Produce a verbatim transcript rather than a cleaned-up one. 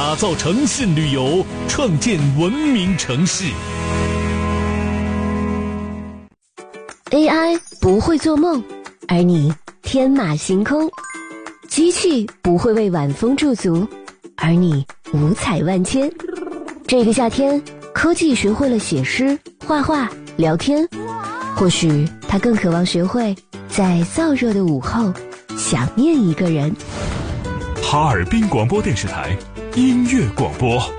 打造诚信旅游，创建文明城市。 A I 不会做梦，而你天马行空；机器不会为晚风驻足，而你五彩万千。这个夏天，科技学会了写诗、画画、聊天，或许它更渴望学会在燥热的午后想念一个人。 哈尔滨广播电视台音乐广播。